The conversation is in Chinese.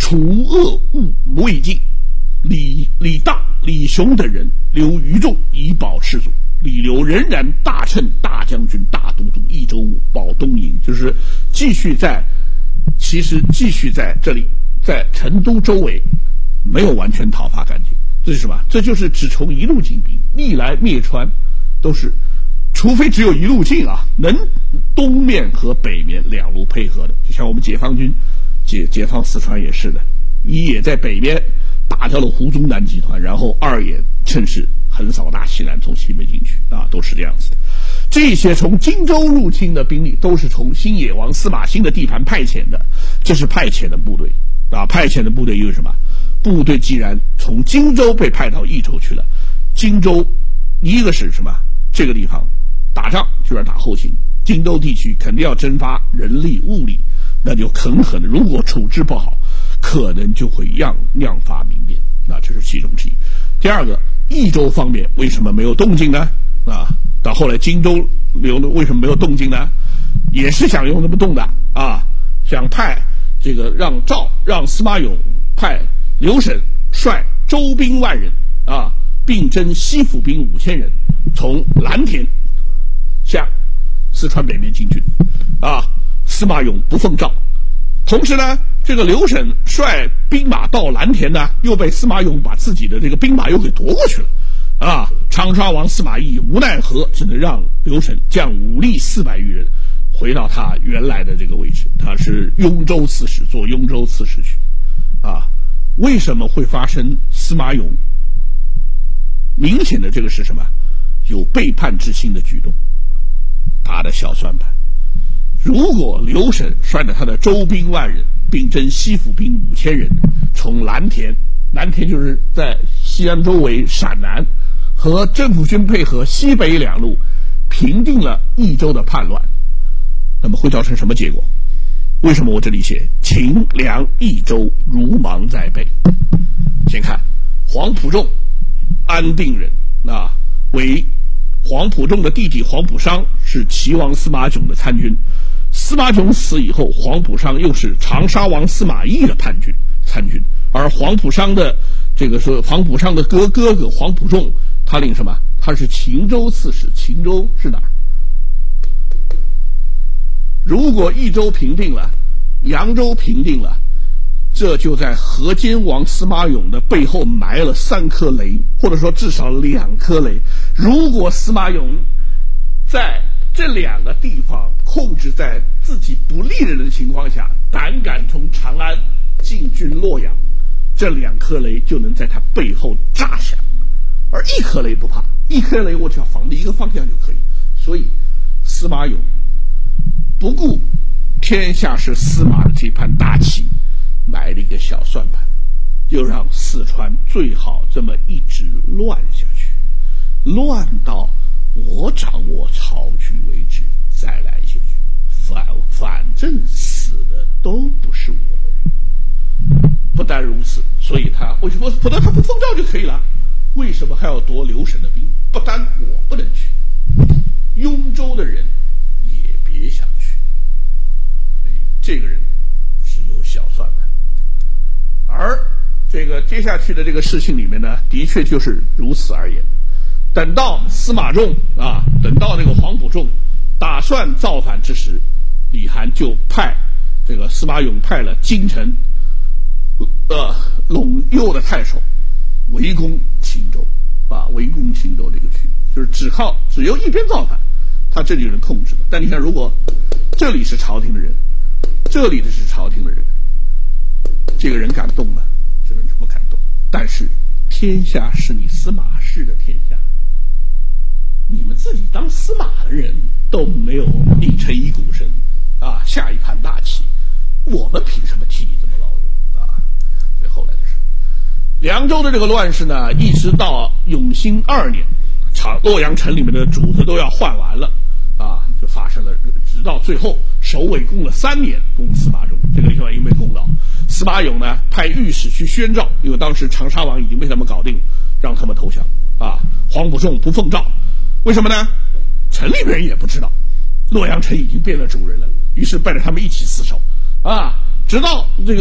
除恶务未尽，李当、李雄等人留余众以保赤足。李刘仍然大乘大将军、大都督、益州务、保东营，就是继续在这里，在成都周围没有完全讨伐干净。这是什么？这就是只从一路进兵，历来灭川都是，除非只有一路进啊，能东面和北面两路配合的，就像我们解放军解放四川也是的，一也在北边打掉了胡宗南集团，然后二也趁势横扫大西南，从西北进去啊，都是这样子的。这些从荆州入侵的兵力都是从新野王司马欣的地盘派遣的，这是派遣的部队啊。派遣的部队又是什么？部队既然从荆州被派到益州去了，荆州一个是什么？这个地方打仗就是打后勤，荆州地区肯定要征发人力物力，那就很可能如果处置不好，可能就会酿发民变，那这是其中之一。第二个，益州方面为什么没有动静呢？啊，到后来荆州为什么没有动静呢？也是想用这么动的啊，想派这个让司马永派刘审率州兵10000人啊，并征西府兵5000人，从蓝田向四川北面进军啊。司马永不奉诏，同时呢，这个刘审率兵马到蓝田呢，又被司马永把自己的这个兵马又给夺过去了啊。长沙王司马懿无奈何，只能让刘审将武力400余人回到他原来的这个位置，他是雍州刺史，做雍州刺史去啊。为什么会发生司马永明显的这个是什么？有背叛之心的举动，他的小算盘。如果刘审率着他的州兵10000人，并征西府兵5000人，从蓝田就是在西安周围陕南，和政府军配合西北两路，平定了益州的叛乱，那么会造成什么结果？为什么我这里写秦梁益州如芒在背？先看黄埔仲，安定人啊，为黄埔仲的弟弟黄埔商是齐王司马囧的参军。司马囧死以后，黄埔商又是长沙王司马懿的参军，而黄埔商的哥哥黄埔仲，他领什么？他是秦州刺史。秦州是哪儿？如果益州平定了，扬州平定了，这就在河间王司马永的背后埋了3颗雷，或者说至少2颗雷。如果司马永在这2个地方控制在自己不利人的情况下，胆敢从长安进军洛阳，这2颗雷就能在他背后炸响。而1颗雷不怕，1颗雷我只要防的一个方向就可以。所以司马永不顾天下是司马的这盘大棋，埋了一个小算盘，就让四川最好这么一直乱下去，乱到我掌握曹局为止，再来一些局，反正死的都不是我的人。不但如此，所以他为什么他不奉诏就可以了？为什么还要夺刘审的兵？不单我不能去，雍州的人也别想去。所以这个人是有小算盘。而这个接下去的这个事情里面呢，的确就是如此而言。等到司马仲啊，等到这个黄埔仲打算造反之时，李涵就派这个司马永派了京城陇右的太守围攻秦州啊，围攻秦州这个区，就是只有一边造反，他这里人控制的。但你看，如果这里是朝廷的人，这里的是朝廷的人，这个人敢动吗？这个人就不敢动。但是天下是你司马氏的天下，你们自己当司马的人都没有拧成一股绳啊，下一盘大棋，我们凭什么替你这么劳用啊？所以后来的事，凉州的这个乱世呢，一直到永兴2年，洛阳城里面的主子都要换完了啊，就发生了，直到最后首尾攻了3年，攻司马仲。这个地方因为功劳，司马永呢派御史去宣诏，因为当时长沙王已经被他们搞定，让他们投降啊。黄埔仲不奉诏，为什么呢？城里面人也不知道，洛阳城已经变了主人了，于是带着他们一起死守啊，直到这个